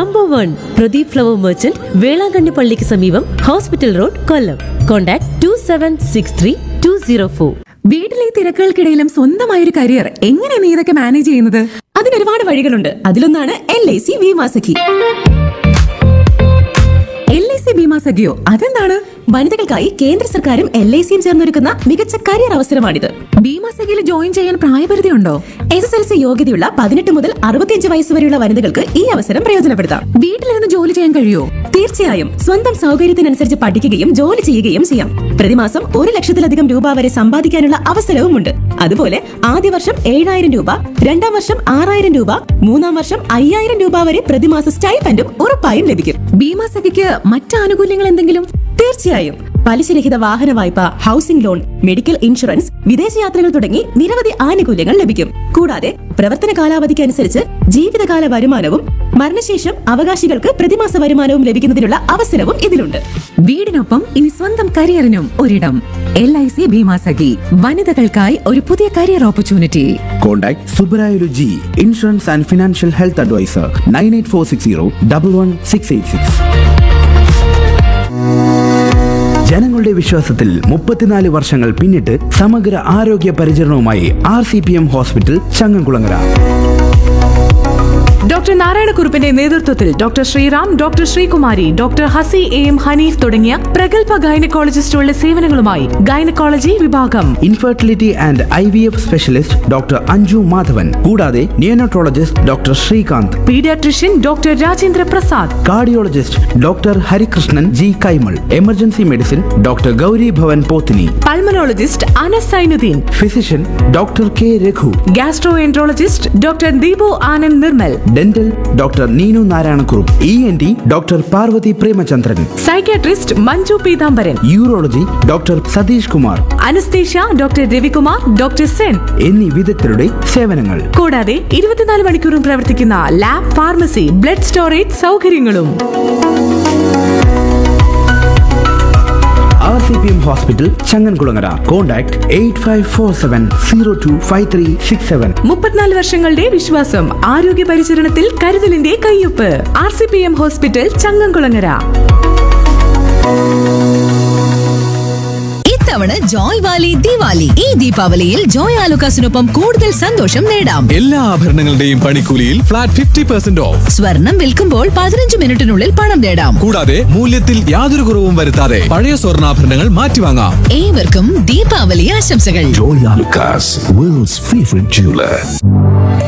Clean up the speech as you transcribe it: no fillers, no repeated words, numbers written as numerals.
Number 1 Pradeep flower merchant, Velankanni പള്ളിക്ക് സമീപം, hospital road, കൊല്ലം. Contact 2763 204. വീട്ടിലെ തിരക്കുകൾക്കിടയിലും സ്വന്തമായൊരു കരിയർ എങ്ങനെ നീ ഇതൊക്കെ മാനേജ് ചെയ്യുന്നത്? അതിന് ഒരുപാട് വഴികളുണ്ട്. അതിലൊന്നാണ് LIC ബീമാ സഖി. LIC ബീമാ സഖിയോ? അതെന്താണ്? വനിതകൾക്കായി കേന്ദ്ര സർക്കാരും LICയും ചേർന്നൊരുക്കുന്ന മികച്ച കരിയർ അവസരമാണിത്. ബീമാ സഖിയിൽ ജോയിൻ ചെയ്യാൻ പ്രായപരിധി ഉണ്ടോ? SSLC യോഗ്യതയുള്ള 18 മുതൽ 65 വയസ്സ് വരെയുള്ള വനിതകൾക്ക് ഈ അവസരം പ്രയോജനപ്പെടുത്താം. വീട്ടിലിരുന്ന് ജോലി ചെയ്യാൻ കഴിയുമോ? തീർച്ചയായും. സ്വന്തം സൗകര്യത്തിനനുസരിച്ച് പഠിക്കുകയും ജോലി ചെയ്യുകയും ചെയ്യാം. പ്രതിമാസം 1 ലക്ഷത്തിലധികം രൂപ വരെ സമ്പാദിക്കാനുള്ള അവസരവുമുണ്ട്. അതുപോലെ ആദ്യ വർഷം 7,000 രൂപ, രണ്ടാം വർഷം 6,000 രൂപ, മൂന്നാം വർഷം 5,000 രൂപ വരെ പ്രതിമാസ സ്റ്റൈപ്പൻഡും ഉറപ്പായും ലഭിക്കും. ബീമാ സഖിക്ക് മറ്റ് ആനുകൂല്യങ്ങൾ എന്തെങ്കിലും? തീർച്ചയായും. പലിശരഹിത വാഹന വായ്പ, ഹൗസിംഗ് ലോൺ, മെഡിക്കൽ ഇൻഷുറൻസ്, വിദേശയാത്രകൾ തുടങ്ങി നിരവധി ആനുകൂല്യങ്ങൾ ലഭിക്കും. കൂടാതെ പ്രവർത്തന കാലാവധിക്ക് അനുസരിച്ച് ജീവിതകാല വരുമാനവും മരണശേഷം അവകാശികൾക്ക് പ്രതിമാസ വരുമാനവും ലഭിക്കുന്നതിനുള്ള അവസരവും ഇതിലുണ്ട്. വീടിനൊപ്പം ഇനി സ്വന്തം കരിയറിനും ഒരിടം. LIC ബീമാ സഖി, വനിതകൾക്കായി ഒരു പുതിയ career opportunity. Contact Subarayulu G, Insurance and Financial Health Advisor, 9846011686. ജനങ്ങളുടെ വിശ്വാസത്തിൽ 34 വർഷങ്ങൾ പിന്നിട്ട് സമഗ്ര ആരോഗ്യ പരിചരണവുമായി RCPM ഹോസ്പിറ്റൽ ചങ്ങംകുളങ്ങര. ഡോക്ടർ നാരായണക്കുറുപ്പിന്റെ നേതൃത്വത്തിൽ doctor Sriram, doctor Sreekumari, doctor ഹസി AM Hanif തുടങ്ങിയ പ്രഗത്ഭ ഗൈനക്കോളജിസ്റ്റുകളുടെ സേവനങ്ങളുമായി ഗൈനക്കോളജി വിഭാഗം, infertility and IVF specialist doctor Anju Madhavan, കൂടാതെ neonatologist doctor Srikanth, paediatrician doctor Rajendra Prasad, cardiologist doctor Harikrishnan G Kaimal, emergency medicine doctor Gauri Bhavan പോത്തിനി, pulmonologist Anas Zainuddin, physician doctor K Raghu, gastroenterologist doctor Deepu Anand Nirmal, dental doctor Neenu Narayana Kurup, ENT doctor Parvathi Premachandran, psychiatrist Manju Peethambaran, urology doctor Satheesh Kumar, anaesthesia doctor Ravikumar, doctor Sen എന്നീ വിദഗ്ധരുടെ സേവനങ്ങൾ. കൂടാതെ 24 മണിക്കൂറും പ്രവർത്തിക്കുന്ന lab, pharmacy, blood storage സൗകര്യങ്ങളും. RCPM hospital Changankulangara. Contact 8547025367. 34 വർഷങ്ങളുടെ വിശ്വാസം, ആരോഗ്യ പരിചരണത്തിൽ കരുതലിന്റെ കയ്യൊപ്പ്. RCPM hospital Changankulangara. ഇത്തവണ ജോയ് വാലി ദിവാലി. ഈ ദീപാവലിയിൽ ജോയ് ആലുക്കാസിനൊപ്പം കൂടുതൽ സന്തോഷം നേടാം. എല്ലാ ആഭരണങ്ങളുടെയും പണിക്കൂലിയിൽ ഫ്ലാറ്റ് 50% ഓഫ്. സ്വർണം വിൽക്കുമ്പോൾ 15 മിനിറ്റിനുള്ളിൽ പണം നേടാം. കൂടാതെ മൂല്യത്തിൽ യാതൊരു കുറവും വരുത്താതെ പഴയ സ്വർണ്ണാഭരണങ്ങൾ മാറ്റിവാങ്ങാം. ഏവർക്കും ദീപാവലി ആശംസകൾ. Joy Alucas, world's favorite jeweler.